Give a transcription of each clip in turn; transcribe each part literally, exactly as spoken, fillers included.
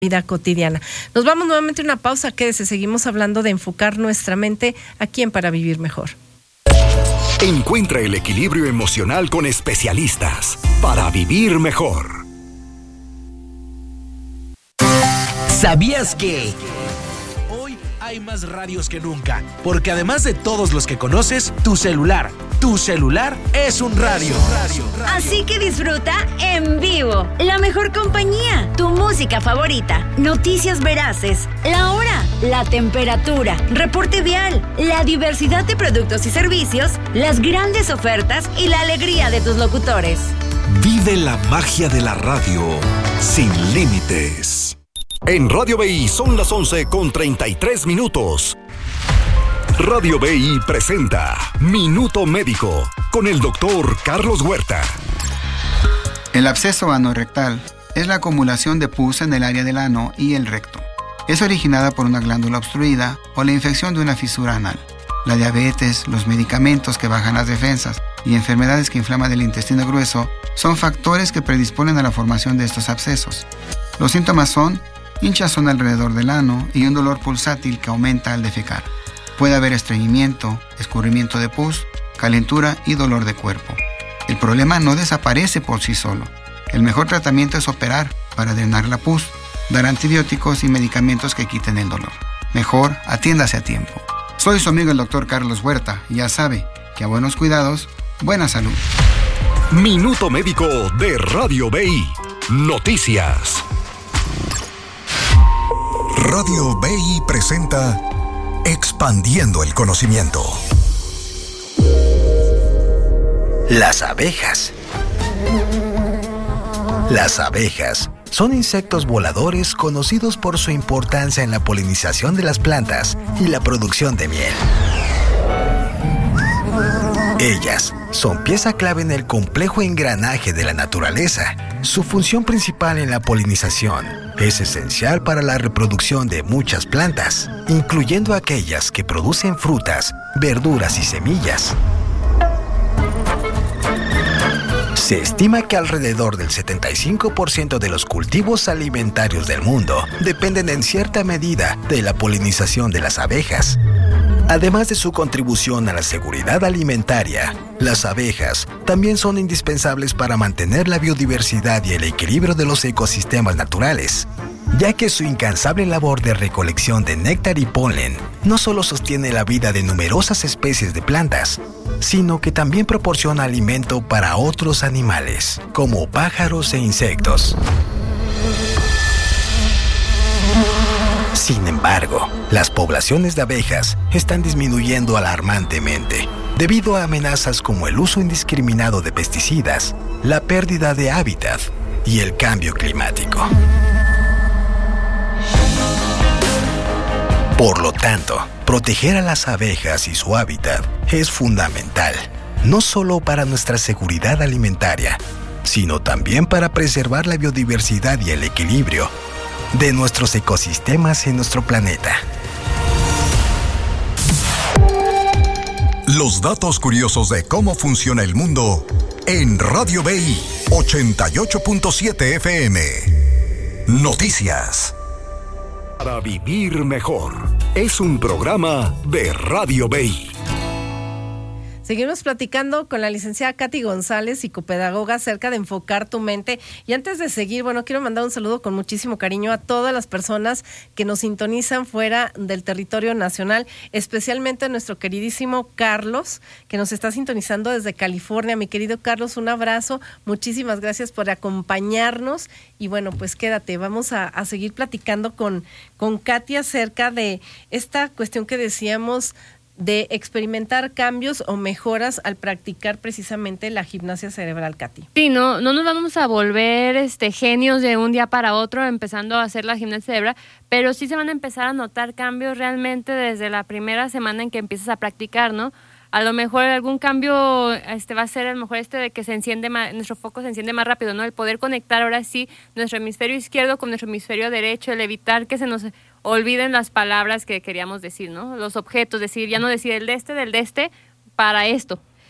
vida cotidiana. Nos vamos nuevamente a una pausa, quédese, seguimos hablando de enfocar nuestra mente aquí en Para Vivir Mejor. Encuentra el equilibrio emocional con especialistas para vivir mejor. ¿Sabías que hoy hay más radios que nunca? Porque además de todos los que conoces, tu celular, tu celular es un radio. Así que disfruta en vivo la mejor compañía, tu música favorita, noticias veraces, la hora, la temperatura, reporte vial, la diversidad de productos y servicios, las grandes ofertas y la alegría de tus locutores. Vive la magia de la radio sin límites. En Radio B I son las once con treinta y tres minutos. Radio B I presenta Minuto Médico con el doctor Carlos Huerta. El absceso anorrectal es la acumulación de pus en el área del ano y el recto. Es originada por una glándula obstruida o la infección de una fisura anal. La diabetes, los medicamentos que bajan las defensas y enfermedades que inflaman el intestino grueso son factores que predisponen a la formación de estos abscesos. Los síntomas son hinchazón alrededor del ano y un dolor pulsátil que aumenta al defecar. Puede haber estreñimiento, escurrimiento de pus, calentura y dolor de cuerpo. El problema no desaparece por sí solo. El mejor tratamiento es operar para drenar la pus, dar antibióticos y medicamentos que quiten el dolor. Mejor, atiéndase a tiempo. Soy su amigo el doctor Carlos Huerta y ya sabe que a buenos cuidados, buena salud. Minuto Médico de Radio B I. Noticias. Radio B I presenta Expandiendo el Conocimiento. Las abejas. Las abejas son insectos voladores conocidos por su importancia en la polinización de las plantas y la producción de miel. Ellas son pieza clave en el complejo engranaje de la naturaleza. Su función principal en la polinización es esencial para la reproducción de muchas plantas, incluyendo aquellas que producen frutas, verduras y semillas. Se estima que alrededor del setenta y cinco por ciento de los cultivos alimentarios del mundo dependen en cierta medida de la polinización de las abejas. Además de su contribución a la seguridad alimentaria, las abejas también son indispensables para mantener la biodiversidad y el equilibrio de los ecosistemas naturales, ya que su incansable labor de recolección de néctar y polen no solo sostiene la vida de numerosas especies de plantas, sino que también proporciona alimento para otros animales, como pájaros e insectos. Sin embargo, las poblaciones de abejas están disminuyendo alarmantemente debido a amenazas como el uso indiscriminado de pesticidas, la pérdida de hábitat y el cambio climático. Por lo tanto, proteger a las abejas y su hábitat es fundamental, no solo para nuestra seguridad alimentaria, sino también para preservar la biodiversidad y el equilibrio de nuestros ecosistemas en nuestro planeta. Los datos curiosos de cómo funciona el mundo en Radio B I ochenta y ocho punto siete F M. Noticias. Para vivir mejor. Es un programa de Radio B I. Seguimos platicando con la licenciada Katy González, psicopedagoga, acerca de enfocar tu mente. Y antes de seguir, bueno, quiero mandar un saludo con muchísimo cariño a todas las personas que nos sintonizan fuera del territorio nacional, especialmente a nuestro queridísimo Carlos, que nos está sintonizando desde California. Mi querido Carlos, un abrazo, muchísimas gracias por acompañarnos. Y bueno, pues quédate, vamos a, a seguir platicando con, con Katy acerca de esta cuestión que decíamos de experimentar cambios o mejoras al practicar precisamente la gimnasia cerebral, Katy. Sí, no, no nos vamos a volver este, genios de un día para otro empezando a hacer la gimnasia cerebral, pero sí se van a empezar a notar cambios realmente desde la primera semana en que empiezas a practicar, ¿no? A lo mejor algún cambio este, va a ser a lo mejor este de que se enciende más, nuestro foco se enciende más rápido, ¿no? El poder conectar ahora sí nuestro hemisferio izquierdo con nuestro hemisferio derecho, el evitar que se nos olviden las palabras que queríamos decir, ¿no? Los objetos, decir, ya no decir el de este, del de este, para esto.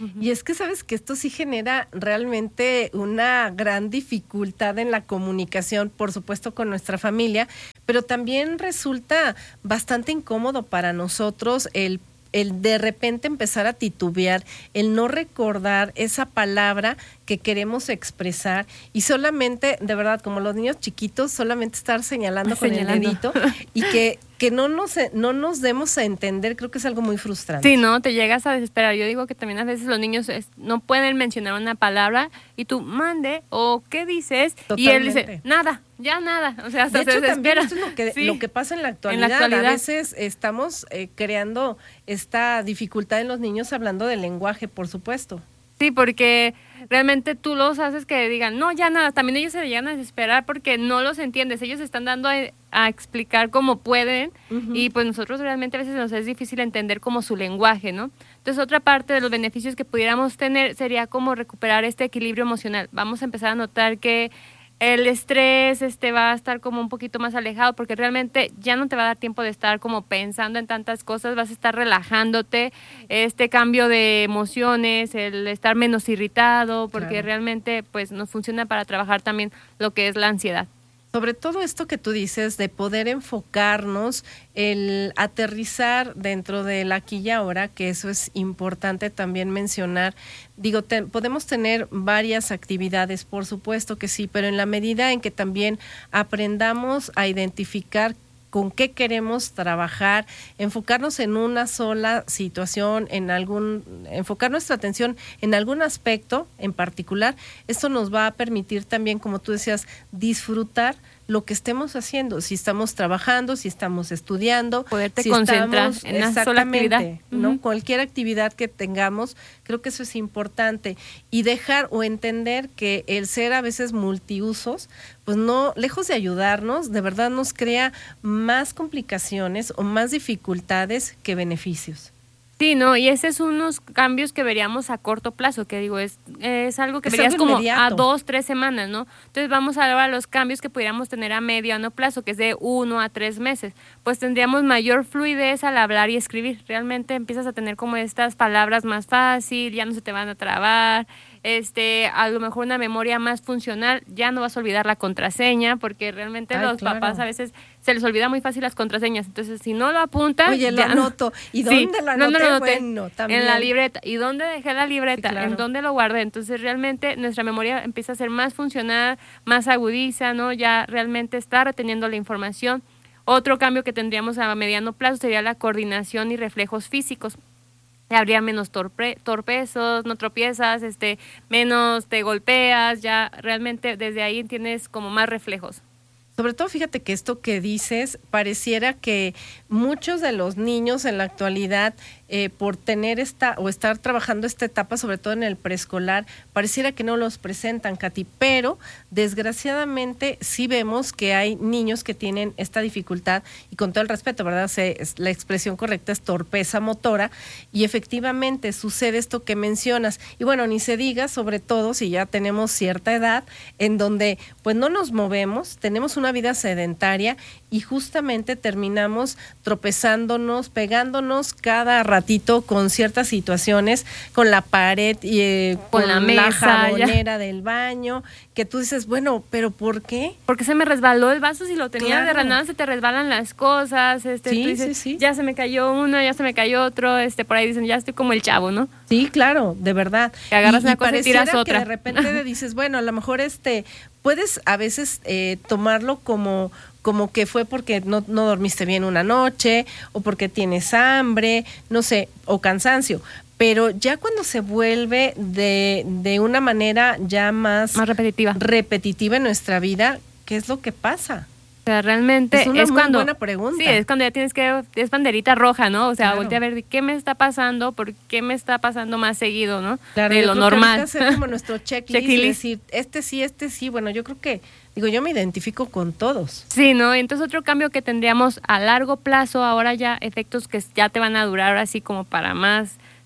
Uh-huh. Y es que sabes que esto sí genera realmente una gran dificultad en la comunicación, por supuesto con nuestra familia, pero también resulta bastante incómodo para nosotros el el de repente empezar a titubear, el no recordar esa palabra que queremos expresar y solamente, de verdad, como los niños chiquitos, solamente estar señalando, señalando. con el dedito y que, que no nos no nos demos a entender, creo que es algo muy frustrante. Sí, ¿no? Te llegas a desesperar. Yo digo que también a veces los niños es, no pueden mencionar una palabra y tú, mande, o ¿qué dices? Totalmente. Y él dice, nada, ya nada. O sea, hasta de hecho, se desespera. también esto es lo que, sí. lo que pasa en la actualidad. En la actualidad. A veces estamos eh, creando esta dificultad en los niños hablando del lenguaje, por supuesto. Sí, porque realmente tú los haces que digan, no, ya nada, también ellos se llegan a desesperar porque no los entiendes, ellos están dando a, a explicar como pueden uh-huh. y pues nosotros realmente a veces nos es difícil entender como su lenguaje, ¿no? Entonces otra parte de los beneficios que pudiéramos tener sería como recuperar este equilibrio emocional. Vamos a empezar a notar que el estrés este va a estar como un poquito más alejado porque realmente ya no te va a dar tiempo de estar como pensando en tantas cosas, vas a estar relajándote, este cambio de emociones, el estar menos irritado, porque claro. realmente pues nos funciona para trabajar también lo que es la ansiedad. Sobre todo esto que tú dices de poder enfocarnos, el aterrizar dentro del aquí y ahora, que eso es importante también mencionar. Digo, te, podemos tener varias actividades, por supuesto que sí, pero en la medida en que también aprendamos a identificar con qué queremos trabajar, enfocarnos en una sola situación, en algún, enfocar nuestra atención en algún aspecto en particular, esto nos va a permitir también, como tú decías, disfrutar lo que estemos haciendo, si estamos trabajando, si estamos estudiando, poderte si concentrar estamos, en una sola actividad, ¿no? Uh-huh. Cualquier actividad que tengamos, creo que eso es importante y dejar o entender que el ser a veces multiusos, pues no, lejos de ayudarnos, de verdad nos crea más complicaciones o más dificultades que beneficios. Sí, no, y ese es unos cambios que veríamos a corto plazo, que digo, es, es algo que es verías algo como inmediato. A dos, tres semanas, ¿no? Entonces vamos a ver a los cambios que pudiéramos tener a medio, a no plazo, que es de uno a tres meses. Pues tendríamos mayor fluidez al hablar y escribir. Realmente empiezas a tener como estas palabras más fácil, ya no se te van a trabar, este, a lo mejor una memoria más funcional, ya no vas a olvidar la contraseña, porque realmente Ay, los claro. papás a veces se les olvida muy fácil las contraseñas, entonces si no lo apuntan... Oye, lo anoto, ¿y dónde sí, lo anoté? ¿Dónde lo anoté? Bueno, también. En la libreta, ¿y dónde dejé la libreta? Sí, claro. ¿En dónde lo guardé? Entonces realmente nuestra memoria empieza a ser más funcional, más agudiza, ¿no? Ya realmente está reteniendo la información. Otro cambio que tendríamos a mediano plazo sería la coordinación y reflejos físicos. Habría menos torpe, torpezos, no tropiezas, este, menos te golpeas, ya realmente desde ahí tienes como más reflejos. Sobre todo, fíjate que esto que dices, pareciera que muchos de los niños en la actualidad, eh, por tener esta o estar trabajando esta etapa, sobre todo en el preescolar, pareciera que no los presentan, Katy, pero desgraciadamente sí vemos que hay niños que tienen esta dificultad, y con todo el respeto, ¿verdad? Se, la expresión correcta es torpeza motora, y efectivamente sucede esto que mencionas. Y bueno, ni se diga, sobre todo si ya tenemos cierta edad, en donde pues no nos movemos, tenemos una vida sedentaria y justamente terminamos tropezándonos, pegándonos cada ratito con ciertas situaciones, con la pared y eh, con, con la mesa, la jabonera ya. del baño, que tú dices, bueno, ¿pero por qué? Porque se me resbaló el vaso, si lo tenías claro. de nada se te resbalan las cosas, este, sí, tú dices, sí, sí. ya se me cayó uno, ya se me cayó otro, este, por ahí dicen, ya estoy como el chavo, ¿no? Sí, claro, de verdad. Que agarras y, una y cosa y tiras otra. Que de repente dices, bueno, a lo mejor este, puedes a veces eh, tomarlo como como que fue porque no, no dormiste bien una noche, o porque tienes hambre, no sé, o cansancio. Pero ya cuando se vuelve de, de una manera ya más, más repetitiva. repetitiva en nuestra vida, ¿qué es lo que pasa? O sea, realmente es una es muy cuando, buena pregunta. Sí, es cuando ya tienes que, es banderita roja, ¿no? O sea, claro. voltea a ver qué me está pasando, por qué me está pasando más seguido, ¿no? Claro, de lo normal. Que hacer como nuestro checklist, checklist. Y decir, este sí, este sí. Bueno, yo creo que, digo, yo me identifico con todos. Sí, ¿no? Entonces otro cambio que tendríamos a largo plazo, ahora ya efectos que ya te van a durar ahora sí como para más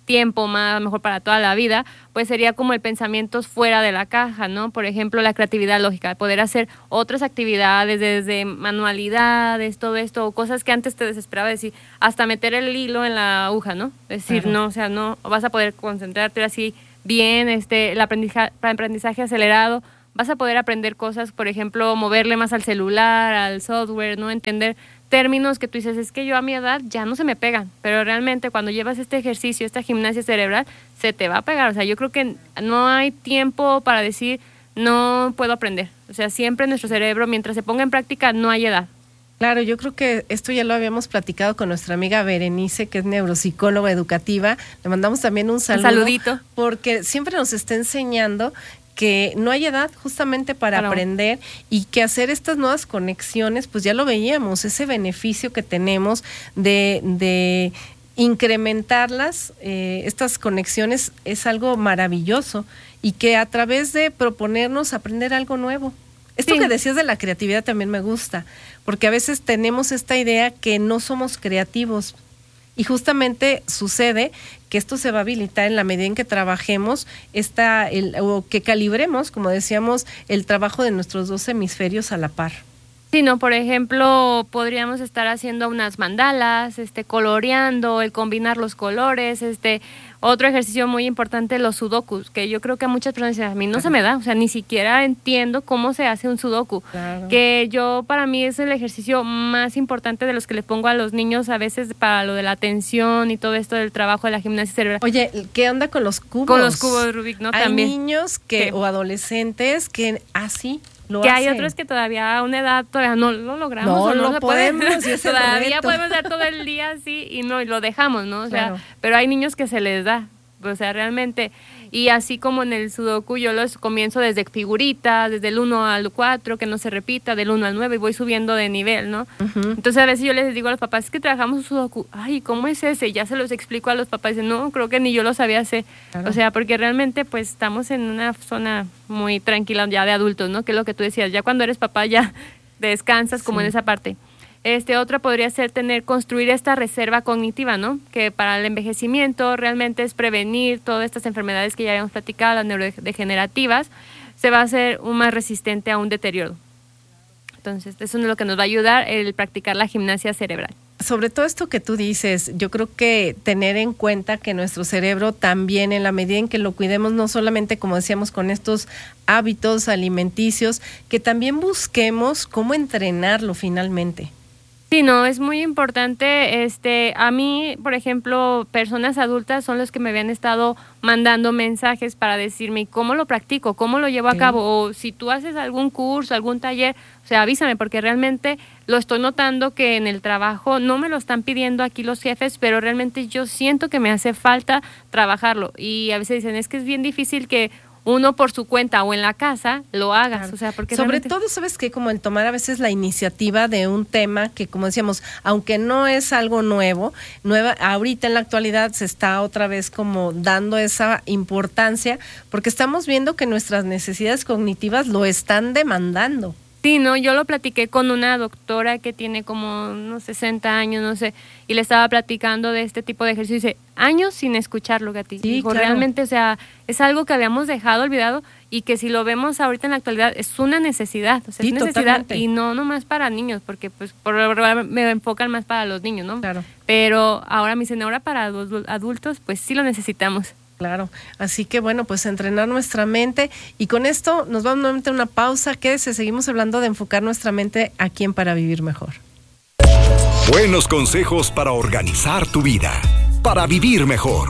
tiempo, más mejor para toda la vida, pues sería como el pensamiento fuera de la caja, ¿no? Por ejemplo, la creatividad lógica, poder hacer otras actividades desde manualidades, todo esto, o cosas que antes te desesperaba decir, hasta meter el hilo en la aguja, ¿no? Decir, claro. no, o sea, no vas a poder concentrarte así bien, este, el aprendizaje, aprendizaje acelerado, vas a poder aprender cosas, por ejemplo, moverle más al celular, al software, ¿no? Entender términos que tú dices, es que yo a mi edad ya no se me pegan, pero realmente cuando llevas este ejercicio, esta gimnasia cerebral, se te va a pegar. O sea, yo creo que no hay tiempo para decir, no puedo aprender. O sea, siempre nuestro cerebro, mientras se ponga en práctica, no hay edad. Claro, yo creo que esto ya lo habíamos platicado con nuestra amiga Berenice, que es neuropsicóloga educativa. Le mandamos también un saludo. Un saludito. Porque siempre nos está enseñando que no hay edad justamente para claro. aprender y que hacer estas nuevas conexiones, pues ya lo veíamos, ese beneficio que tenemos de, de incrementarlas, eh, estas conexiones es algo maravilloso y que a través de proponernos aprender algo nuevo. Esto sí. que decías de la creatividad también me gusta, porque a veces tenemos esta idea que no somos creativos. Y justamente sucede que esto se va a habilitar en la medida en que trabajemos esta, el, o que calibremos, como decíamos, el trabajo de nuestros dos hemisferios a la par. Sí, no, por ejemplo, podríamos estar haciendo unas mandalas, este, coloreando, el combinar los colores, este, otro ejercicio muy importante, los sudokus, que yo creo que a muchas personas dicen, a mí no claro. se me da, o sea, ni siquiera entiendo cómo se hace un sudoku, claro. que yo, para mí es el ejercicio más importante de los que les pongo a los niños a veces para lo de la atención y todo esto del trabajo de la gimnasia cerebral. Oye, ¿qué onda con los cubos? Con los cubos Rubik, ¿no? Hay También. niños que, o adolescentes que así lo que hacen. Hay otros que todavía a una edad todavía no lo logramos. No, o no, no se podemos. Puede, todavía podemos estar todo el día así y no y lo dejamos, ¿no? O claro. sea, pero hay niños que se les da. O sea, realmente, y así como en el sudoku yo los comienzo desde figuritas, desde el uno al cuatro, que no se repita, del uno al nueve y voy subiendo de nivel, ¿no? Uh-huh. Entonces a veces yo les digo a los papás, es que trabajamos un sudoku, ay, ¿cómo es ese? Y ya se los explico a los papás, y dicen, no, creo que ni yo lo sabía hacer. Claro. O sea, porque realmente pues estamos en una zona muy tranquila ya de adultos, ¿no? Que es lo que tú decías, ya cuando eres papá ya descansas como sí. en esa parte. Este, otra podría ser tener, construir esta reserva cognitiva, ¿no? Que para el envejecimiento realmente es prevenir todas estas enfermedades que ya habíamos platicado, las neurodegenerativas, se va a hacer un más resistente a un deterioro. Entonces, eso es lo que nos va a ayudar el practicar la gimnasia cerebral. Sobre todo esto que tú dices, yo creo que tener en cuenta que nuestro cerebro también, en la medida en que lo cuidemos, no solamente, como decíamos, con estos hábitos alimenticios, que también busquemos cómo entrenarlo finalmente. Sí, no, es muy importante. Este, a mí, por ejemplo, personas adultas son los que me habían estado mandando mensajes para decirme cómo lo practico, cómo lo llevo sí. a cabo, o si tú haces algún curso, algún taller, o sea, avísame, porque realmente lo estoy notando que en el trabajo no me lo están pidiendo aquí los jefes, pero realmente yo siento que me hace falta trabajarlo. Y a veces dicen, es que es bien difícil que uno por su cuenta o en la casa lo hagas, claro. o sea, porque sobre realmente... todo, ¿sabes qué? Como el tomar a veces la iniciativa de un tema que, como decíamos, aunque no es algo nuevo, nueva, ahorita en la actualidad se está otra vez como dando esa importancia, porque estamos viendo que nuestras necesidades cognitivas lo están demandando. Sí, no, yo lo platiqué con una doctora que tiene como unos sesenta años, no sé, y le estaba platicando de este tipo de ejercicio y dice, años sin escucharlo, Gati. Sí, Dijo, claro. realmente, o sea, es algo que habíamos dejado olvidado y que si lo vemos ahorita en la actualidad es una necesidad, o sea, sí, es necesidad totalmente. Y no nomás para niños, porque pues por lo general me enfocan más para los niños, ¿no? Claro. Pero ahora me dicen, ahora para los adultos, pues sí lo necesitamos. Claro, así que bueno, pues entrenar nuestra mente y con esto nos vamos nuevamente a una pausa. Quédese, seguimos hablando de enfocar nuestra mente aquí en Para Vivir Mejor. Buenos consejos para organizar tu vida, para vivir mejor.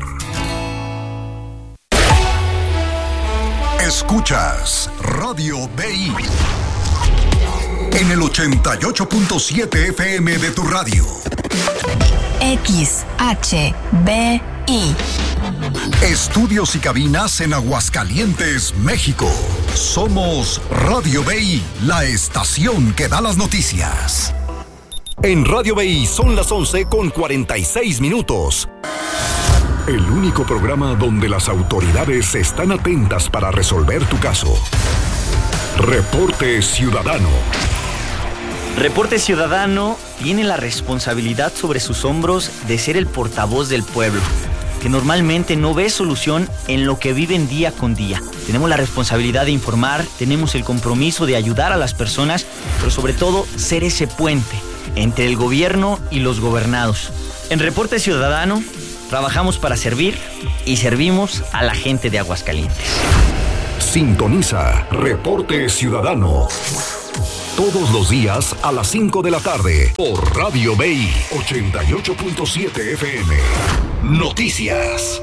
Escuchas Radio B I en el ochenta y ocho punto siete F M de tu radio. X H B I Estudios y cabinas en Aguascalientes, México. Somos Radio B I, la estación que da las noticias. En Radio B I son las once con cuarenta y seis minutos. El único programa donde las autoridades están atentas para resolver tu caso. Reporte Ciudadano. Reporte Ciudadano tiene la responsabilidad sobre sus hombros de ser el portavoz del pueblo. que normalmente no ve solución en lo que viven día con día. Tenemos la responsabilidad de informar, tenemos el compromiso de ayudar a las personas, pero sobre todo ser ese puente entre el gobierno y los gobernados. En Reporte Ciudadano, trabajamos para servir y servimos a la gente de Aguascalientes. Sintoniza Reporte Ciudadano todos los días a las cinco de la tarde por Radio B I ochenta y ocho punto siete F M. Noticias.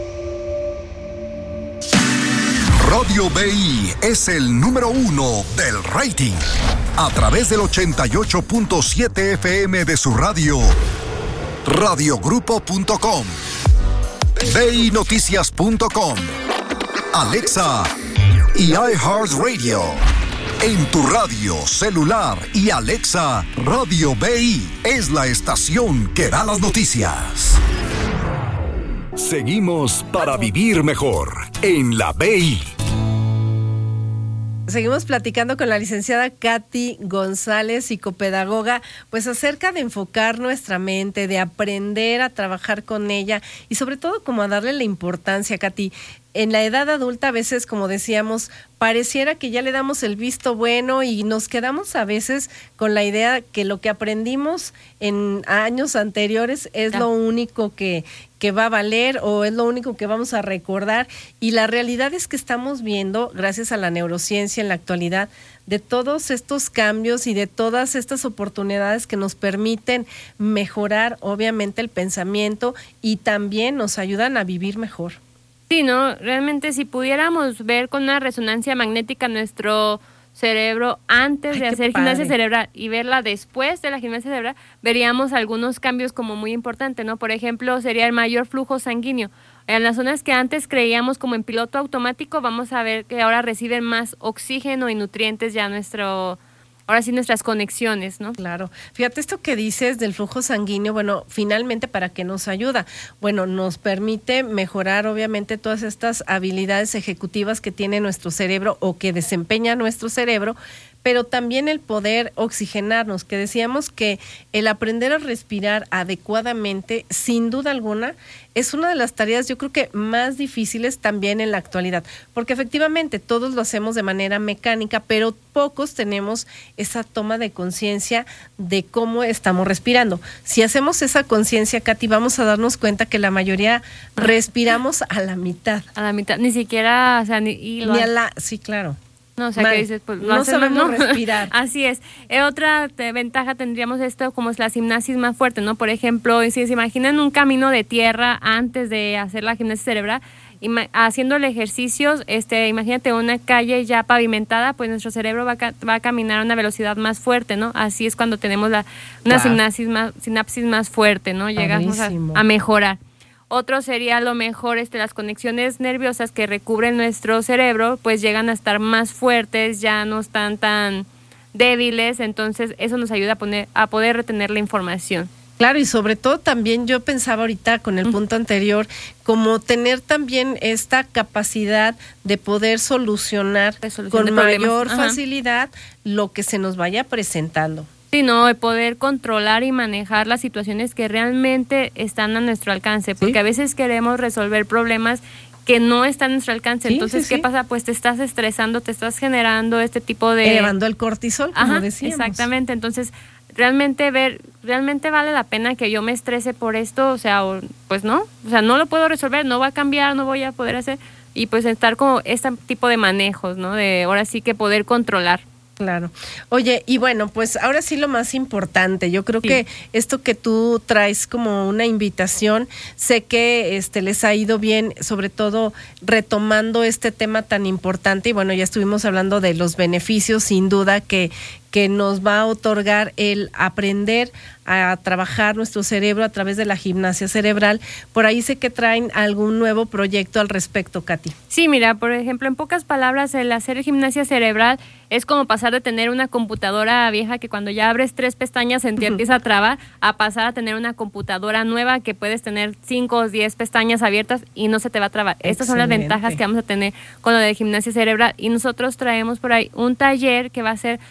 Radio B I es el número uno del rating. A través del ochenta y ocho punto siete F M de su radio, radiogrupo punto com, B I Noticias punto com, Alexa y iHeartRadio. En tu radio, celular y Alexa, Radio B I es la estación que da las noticias. Seguimos para vivir mejor en la B I. Seguimos platicando con la licenciada Katy González, psicopedagoga, pues acerca de enfocar nuestra mente, de aprender a trabajar con ella y sobre todo como a darle la importancia, Katy. En la edad adulta a veces, como decíamos, pareciera que ya le damos el visto bueno y nos quedamos a veces con la idea que lo que aprendimos en años anteriores es lo único que, que va a valer o es lo único que vamos a recordar. Y la realidad es que estamos viendo, gracias a la neurociencia en la actualidad, de todos estos cambios y de todas estas oportunidades que nos permiten mejorar, obviamente, el pensamiento y también nos ayudan a vivir mejor. Sí, ¿no? Realmente si pudiéramos ver con una resonancia magnética nuestro cerebro antes Ay, de hacer padre. gimnasia cerebral y verla después de la gimnasia cerebral, veríamos algunos cambios como muy importantes, ¿no? Por ejemplo, sería el mayor flujo sanguíneo. En las zonas que antes creíamos como en piloto automático, vamos a ver que ahora reciben más oxígeno y nutrientes ya nuestro... Ahora sí, nuestras conexiones, ¿no? Claro. Fíjate esto que dices del flujo sanguíneo, bueno, finalmente, ¿para qué nos ayuda? Bueno, nos permite mejorar, obviamente, todas estas habilidades ejecutivas que tiene nuestro cerebro o que desempeña nuestro cerebro, pero también el poder oxigenarnos, que decíamos que el aprender a respirar adecuadamente, sin duda alguna, es una de las tareas yo creo que más difíciles también en la actualidad, porque efectivamente todos lo hacemos de manera mecánica, pero pocos tenemos esa toma de conciencia de cómo estamos respirando. Si hacemos esa conciencia, Katy, vamos a darnos cuenta que la mayoría respiramos a la mitad. A la mitad, ni siquiera, o sea, ni, y lo Ni a la, sí, claro. No, o sea, Mal. que dices, pues no sabemos ¿no? respirar. Así es. Eh, otra te, ventaja tendríamos esto como es la gimnasia más fuerte, ¿no? Por ejemplo, si se imaginan un camino de tierra antes de hacer la gimnasia cerebral, ima- haciendo el ejercicio, este, imagínate una calle ya pavimentada, pues nuestro cerebro va a, ca- va a caminar a una velocidad más fuerte, ¿no? Así es cuando tenemos la una Wow. sinapsis más, sinapsis más fuerte, ¿no? Llegamos a, a mejorar. Otro sería lo mejor, este, las conexiones nerviosas que recubren nuestro cerebro, pues llegan a estar más fuertes, ya no están tan débiles, entonces eso nos ayuda a, poner, a poder retener la información. Claro, y sobre todo también yo pensaba ahorita con el punto anterior, como tener también esta capacidad de poder solucionar con de mayor Ajá. facilidad lo que se nos vaya presentando. Sí, no, de poder controlar y manejar las situaciones que realmente están a nuestro alcance, porque ¿Sí? a veces queremos resolver problemas que no están a nuestro alcance. Sí, Entonces, sí, ¿qué sí. pasa? Pues te estás estresando, te estás generando este tipo de... Elevando el cortisol, como Ajá, decíamos. exactamente. Entonces, realmente ver, realmente vale la pena que yo me estrese por esto, o sea, o, pues no, o sea, no lo puedo resolver, no va a cambiar, no voy a poder hacer, y pues estar como este tipo de manejos, ¿no? De ahora sí que poder controlar. Claro. Oye, y bueno, pues ahora sí lo más importante, yo creo Sí. que esto que tú traes como una invitación, sé que este les ha ido bien, sobre todo retomando este tema tan importante, y bueno, ya estuvimos hablando de los beneficios, sin duda, que, que nos va a otorgar el aprender a trabajar nuestro cerebro a través de la gimnasia cerebral. Por ahí sé que traen algún nuevo proyecto al respecto, Katy. Sí, mira, por ejemplo, en pocas palabras, el hacer gimnasia cerebral es como pasar de tener una computadora vieja que cuando ya abres tres pestañas se te empieza a trabar, a pasar a tener una computadora nueva que puedes tener cinco o diez pestañas abiertas y no se te va a trabar. Estas son las Excelente. ventajas que vamos a tener con lo de gimnasia cerebral, y nosotros traemos por ahí un taller que va a ser los viernes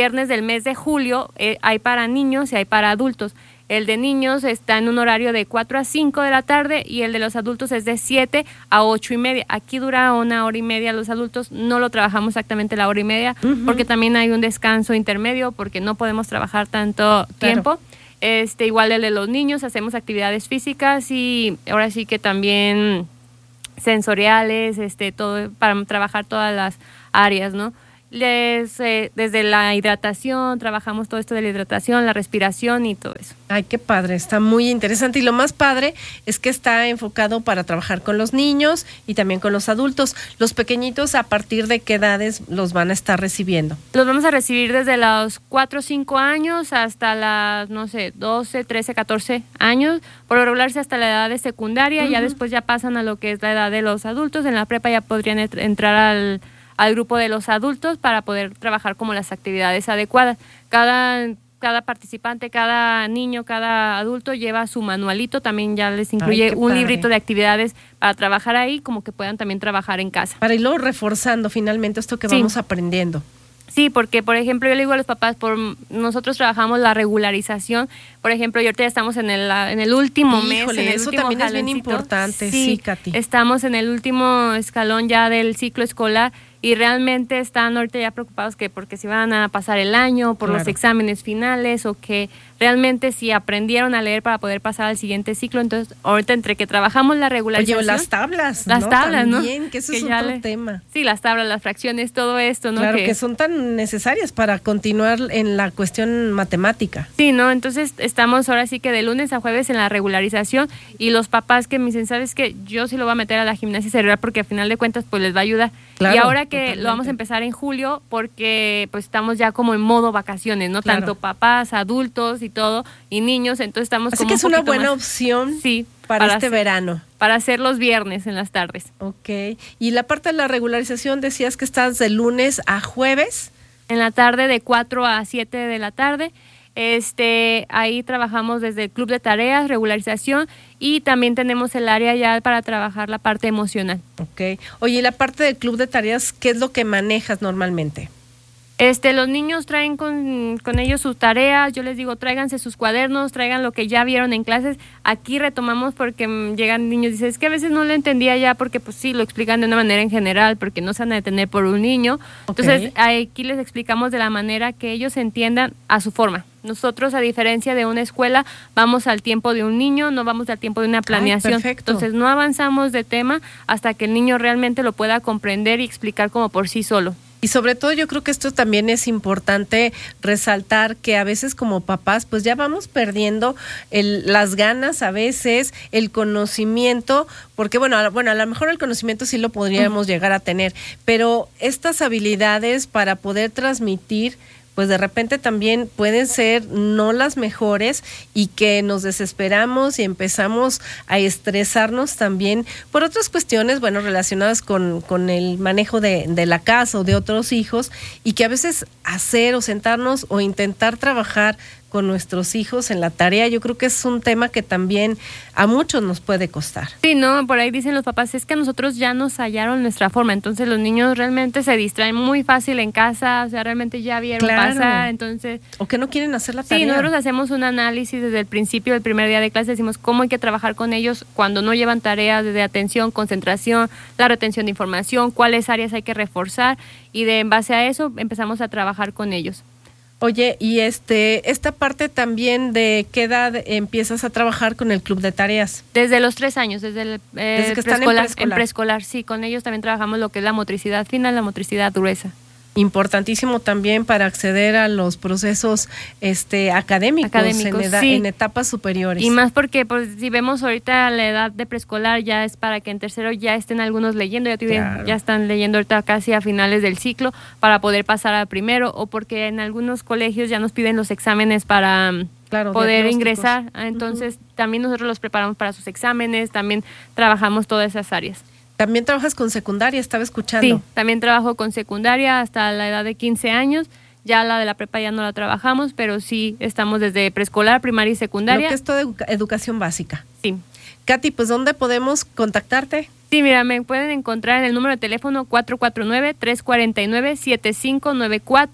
viernes del mes de julio eh, hay para niños y hay para adultos. El de niños está en un horario de cuatro a cinco de la tarde y el de los adultos es de siete a ocho y media. Aquí dura una hora y media los adultos, no lo trabajamos exactamente la hora y media, uh-huh. porque también hay un descanso intermedio, porque no podemos trabajar tanto claro. tiempo. Este, igual el de los niños, hacemos actividades físicas y ahora sí que también sensoriales, este, todo para trabajar todas las áreas, ¿no? Les, eh, desde la hidratación, trabajamos todo esto de la hidratación, la respiración y todo eso. Ay, qué padre, está muy interesante. Y lo más padre es que está enfocado para trabajar con los niños y también con los adultos. Los pequeñitos, ¿a partir de qué edades los van a estar recibiendo? Los vamos a recibir desde los cuatro o cinco años hasta las, no sé, doce, trece, catorce años. Por lo regular hasta la edad de secundaria, uh-huh. ya después ya pasan a lo que es la edad de los adultos. En la prepa ya podrían et- entrar al... al grupo de los adultos para poder trabajar como las actividades adecuadas. Cada, cada participante, cada niño, cada adulto lleva su manualito, también ya les incluye Ay, un padre. librito de actividades para trabajar ahí, como que puedan también trabajar en casa. Para irlo reforzando finalmente esto que sí. vamos aprendiendo. Sí, porque por ejemplo yo le digo a los papás, por nosotros trabajamos la regularización, por ejemplo, y ahorita ya estamos en el en el último Híjole, mes, en el eso último también jaloncito. Es bien importante, sí, sí, Katy. Estamos en el último escalón ya del ciclo escolar y realmente están ahorita ya preocupados que porque si van a pasar el año, por claro. los exámenes finales o que realmente si aprendieron a leer para poder pasar al siguiente ciclo. Entonces, ahorita entre que trabajamos la regularización. Oye, las tablas, Las ¿no? tablas, También, ¿no? que eso que es otro le, tema. Sí, las tablas, las fracciones, todo esto, ¿no? Claro, que, que son tan necesarias para continuar en la cuestión matemática. Sí, ¿no? Entonces, estamos ahora sí que de lunes a jueves en la regularización y los papás que me dicen, ¿sabes qué? Yo sí lo voy a meter a la gimnasia cerebral porque al final de cuentas, pues les va a ayudar. Claro, y ahora que totalmente. Lo vamos a empezar en julio porque pues estamos ya como en modo vacaciones, ¿no? Claro. Tanto papás, adultos y todo, y niños, entonces estamos Así como que es un una buena más, opción sí, para, para este hacer, verano. Para hacer los viernes en las tardes. Ok. Y la parte de la regularización decías que estás de lunes a jueves. En la tarde de cuatro a siete de la tarde. Este, ahí trabajamos desde el club de tareas, regularización y también tenemos el área ya para trabajar la parte emocional. Ok. Oye, ¿y la parte del club de tareas, qué es lo que manejas normalmente? Este, los niños traen con, con ellos sus tareas, yo les digo, tráiganse sus cuadernos, traigan lo que ya vieron en clases. Aquí retomamos porque m, llegan niños y dicen, es que a veces no lo entendía ya porque pues sí, lo explican de una manera en general porque no se van a detener por un niño. Okay. Entonces, aquí les explicamos de la manera que ellos entiendan a su forma. Nosotros, a diferencia de una escuela, vamos al tiempo de un niño, no vamos al tiempo de una planeación. Ay, perfecto. Entonces, no avanzamos de tema hasta que el niño realmente lo pueda comprender y explicar como por sí solo. Y sobre todo yo creo que esto también es importante resaltar que a veces como papás pues ya vamos perdiendo el, las ganas a veces, el conocimiento, porque bueno, a, bueno, a lo mejor el conocimiento sí lo podríamos uh-huh. llegar a tener, pero estas habilidades para poder transmitir pues de repente también pueden ser no las mejores y que nos desesperamos y empezamos a estresarnos también por otras cuestiones, bueno, relacionadas con, con el manejo de, de la casa o de otros hijos y que a veces hacer o sentarnos o intentar trabajar con nuestros hijos en la tarea, yo creo que es un tema que también a muchos nos puede costar. Sí, no, por ahí dicen los papás, es que a nosotros ya nos hallaron nuestra forma, entonces los niños realmente se distraen muy fácil en casa, o sea, realmente ya vieron claro. pasar, entonces... O que no quieren hacer la tarea. Sí, nosotros hacemos un análisis desde el principio, del primer día de clase, decimos cómo hay que trabajar con ellos cuando no llevan tareas de atención, concentración, la retención de información, cuáles áreas hay que reforzar, y de en base a eso empezamos a trabajar con ellos. Oye, y este esta parte también de qué edad empiezas a trabajar con el club de tareas. Desde los tres años, desde el eh, desde que están en preescolar, preescolar. En preescolar, sí, con ellos también trabajamos lo que es la motricidad fina, la motricidad gruesa. Importantísimo también para acceder a los procesos este académicos, académicos en, edad, sí. en etapas superiores. Y más porque pues si vemos ahorita la edad de preescolar ya es para que en tercero ya estén algunos leyendo, ya, claro. ya están leyendo ahorita casi a finales del ciclo para poder pasar a primero, o porque en algunos colegios ya nos piden los exámenes para claro, poder ingresar, entonces uh-huh. también nosotros los preparamos para sus exámenes, también trabajamos todas esas áreas. También trabajas con secundaria, estaba escuchando. Sí, también trabajo con secundaria hasta la edad de quince años. Ya la de la prepa ya no la trabajamos, pero sí estamos desde preescolar, primaria y secundaria. Lo que es toda educa- educación básica. Sí. Katy, pues ¿dónde podemos contactarte? Sí, mira, me pueden encontrar en el número de teléfono cuatro cuatro nueve, tres cuatro nueve, siete cinco nueve cuatro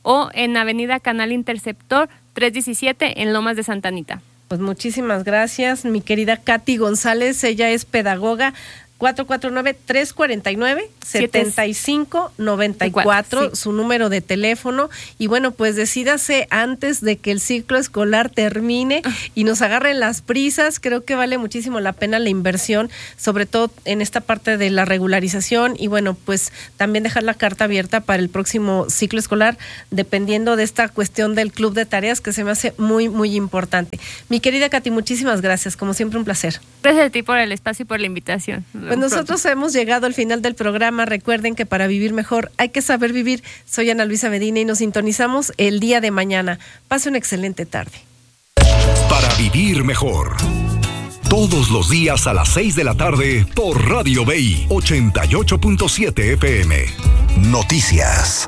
o en Avenida Canal Interceptor trescientos diecisiete en Lomas de Santa Anita. Pues muchísimas gracias, mi querida Katy González, ella es pedagoga. cuatro cuatro nueve, tres cuatro nueve, siete cinco nueve cuatro, sí. Su número de teléfono. Y bueno, pues decídase antes de que el ciclo escolar termine y nos agarren las prisas. Creo que vale muchísimo la pena la inversión, sobre todo en esta parte de la regularización. Y bueno, pues también dejar la carta abierta para el próximo ciclo escolar, dependiendo de esta cuestión del club de tareas, que se me hace muy, muy importante. Mi querida Katy, muchísimas gracias. Como siempre, un placer. Gracias a ti por el espacio y por la invitación. Pues nosotros hemos llegado al final del programa. Recuerden que para vivir mejor hay que saber vivir. Soy Ana Luisa Medina y nos sintonizamos el día de mañana. Pase una excelente tarde. Para vivir mejor. Todos los días a las seis de la tarde por Radio B I ochenta y ocho punto siete F M. Noticias.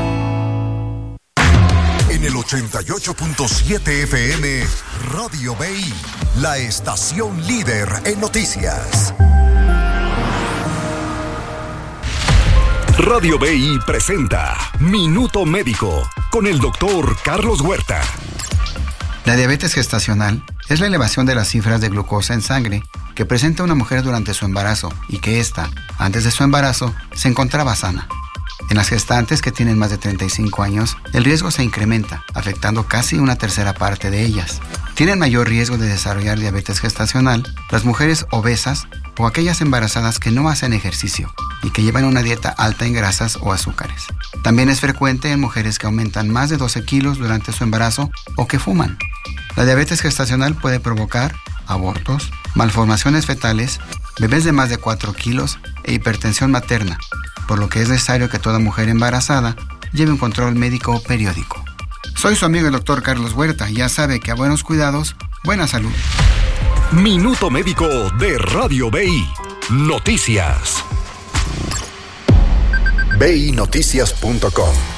En el ochenta y ocho punto siete F M, Radio B I, la estación líder en noticias. Radio B I presenta Minuto Médico con el doctor Carlos Huerta. La diabetes gestacional es la elevación de las cifras de glucosa en sangre que presenta una mujer durante su embarazo y que ésta, antes de su embarazo, se encontraba sana. En las gestantes que tienen más de treinta y cinco años, el riesgo se incrementa, afectando casi una tercera parte de ellas. Tienen mayor riesgo de desarrollar diabetes gestacional las mujeres obesas o aquellas embarazadas que no hacen ejercicio y que llevan una dieta alta en grasas o azúcares. También es frecuente en mujeres que aumentan más de doce kilos durante su embarazo o que fuman. La diabetes gestacional puede provocar abortos, malformaciones fetales, bebés de más de cuatro kilos e hipertensión materna, por lo que es necesario que toda mujer embarazada lleve un control médico periódico. Soy su amigo el doctor Carlos Huerta y ya sabe que a buenos cuidados, buena salud. Minuto Médico de Radio B I. Noticias. B I noticias punto com